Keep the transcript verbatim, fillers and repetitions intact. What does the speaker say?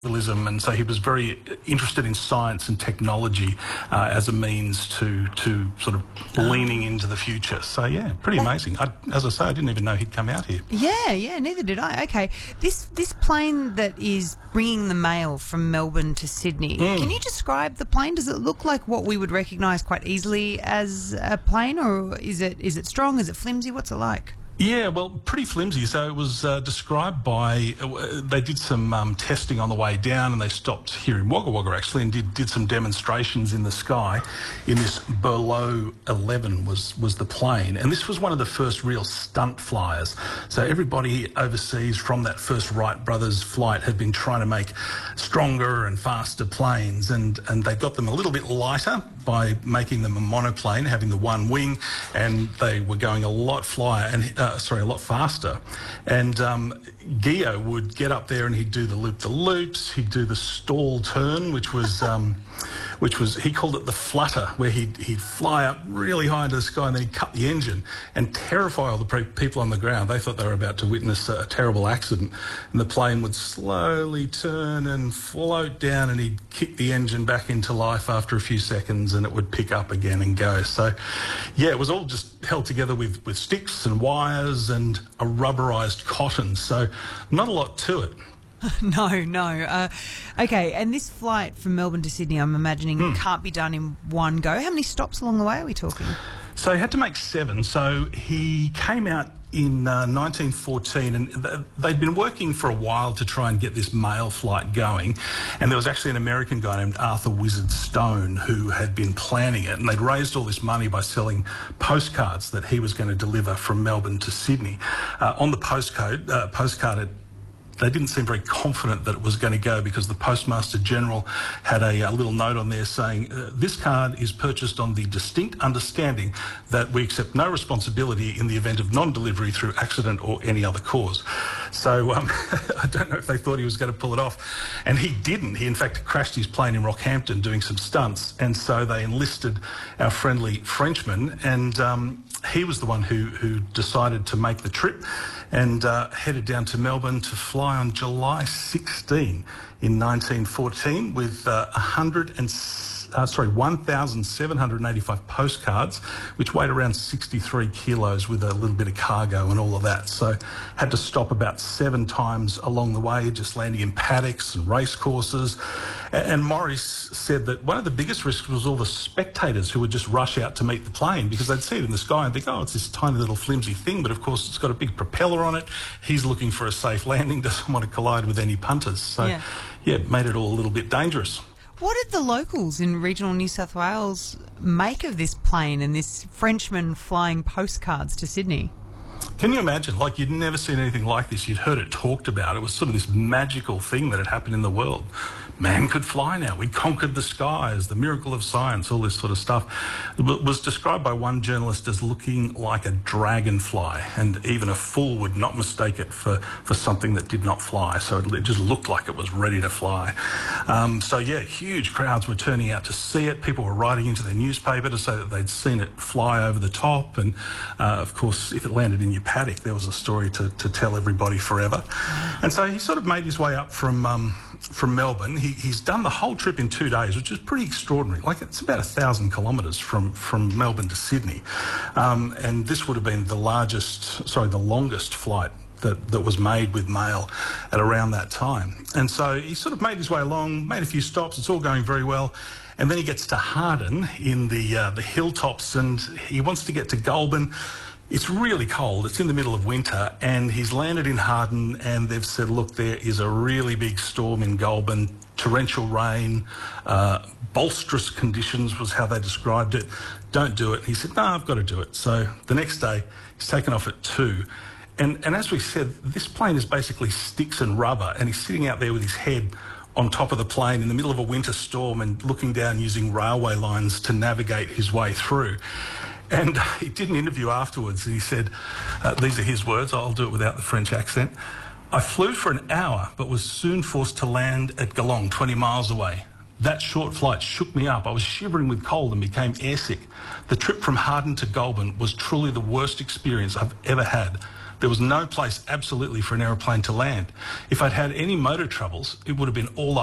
and so he was very interested in science and technology uh, as a means to to sort of leaning into the future. So yeah, pretty amazing. I, as I say, I didn't even know he'd come out here. Yeah, yeah, neither did I. Okay, this this plane that is bringing the mail from Melbourne to Sydney. Mm. Can you describe the plane? Does it look like what we would recognise quite easily as a plane, or is it is it strong? Is it flimsy? What's it like? Yeah, well, pretty flimsy. So it was uh, described by, uh, they did some um, testing on the way down, and they stopped here in Wagga Wagga actually and did, did some demonstrations in the sky in this Berlot eleven was, was the plane. And this was one of the first real stunt flyers. So everybody overseas from that first Wright brothers flight had been trying to make stronger and faster planes, and, and they got them a little bit lighter by making them a monoplane, having the one wing, and they were going a lot flyer and uh, sorry, a lot faster. And um, Gio would get up there and he'd do the loop-the-loops, he'd do the stall turn, which was, um, which was he called it the flutter, where he'd, he'd fly up really high into the sky and then he'd cut the engine and terrify all the pre- people on the ground. They thought they were about to witness a, a terrible accident, and the plane would slowly turn and float down, and he'd kick the engine back into life after a few seconds, and it would pick up again and go. So, yeah, it was all just held together with, with sticks and wires and a rubberised cotton. So not a lot to it. No, no. Uh, okay, and this flight from Melbourne to Sydney, I'm imagining, mm. can't be done in one go. How many stops along the way are we talking? So he had to make seven. So he came out in uh, nineteen fourteen, and th- they'd been working for a while to try and get this mail flight going, and there was actually an American guy named Arthur Wizard Stone who had been planning it, and they'd raised all this money by selling postcards that he was going to deliver from Melbourne to Sydney. Uh, on the postcode, uh, postcard, it they didn't seem very confident that it was going to go, because the Postmaster General had a, a little note on there saying, uh, this card is purchased on the distinct understanding that we accept no responsibility in the event of non-delivery through accident or any other cause. So um, I don't know if they thought he was going to pull it off. And he didn't. He, in fact, crashed his plane in Rockhampton doing some stunts. And so they enlisted our friendly Frenchman, and um, he was the one who, who decided to make the trip and uh, headed down to Melbourne to fly on July sixteenth in nineteen fourteen with uh, one hundred and uh, sorry one thousand seven hundred eighty-five postcards, which weighed around sixty-three kilos with a little bit of cargo and all of that. So had to stop about seven times along the way, just landing in paddocks and race courses. And Maurice said that one of the biggest risks was all the spectators who would just rush out to meet the plane, because they'd see it in the sky and think, oh, it's this tiny little flimsy thing, but of course it's got a big propeller on it. He's looking for a safe landing, doesn't want to collide with any punters. So, yeah, yeah it made it all a little bit dangerous. What did the locals in regional New South Wales make of this plane and this Frenchman flying postcards to Sydney? Can you imagine? Like, you'd never seen anything like this. You'd heard it talked about. It was sort of this magical thing that had happened in the world. Man could fly now. We conquered the skies, the miracle of science, all this sort of stuff. It was described by one journalist as looking like a dragonfly, and even a fool would not mistake it for, for something that did not fly. So it just looked like it was ready to fly. Um, so, yeah, huge crowds were turning out to see it. People were writing into their newspaper to say that they'd seen it fly over the top. And, uh, of course, if it landed in your paddock, there was a story to, to tell everybody forever. And so he sort of made his way up from um, from Melbourne. He, he's done the whole trip in two days, which is pretty extraordinary. Like, it's about a thousand kilometres from, from Melbourne to Sydney. Um, and this would have been the largest, sorry, the longest flight that, that was made with mail at around that time. And so he sort of made his way along, made a few stops. It's all going very well. And then he gets to Harden in the, uh, the hilltops, and he wants to get to Goulburn. It's really cold. It's in the middle of winter, and he's landed in Harden, and they've said, look, there is a really big storm in Goulburn, torrential rain, uh, bolsterous conditions was how they described it. Don't do it. And he said, no, I've got to do it. So the next day, he's taken off at two. And, and as we said, this plane is basically sticks and rubber, and he's sitting out there with his head on top of the plane in the middle of a winter storm and looking down using railway lines to navigate his way through. And he did an interview afterwards, and he said, uh, these are his words, I'll do it without the French accent. I flew for an hour, but was soon forced to land at Geelong, twenty miles away. That short flight shook me up. I was shivering with cold and became airsick. The trip from Harden to Goulburn was truly the worst experience I've ever had. There was no place absolutely for an aeroplane to land. If I'd had any motor troubles, it would have been all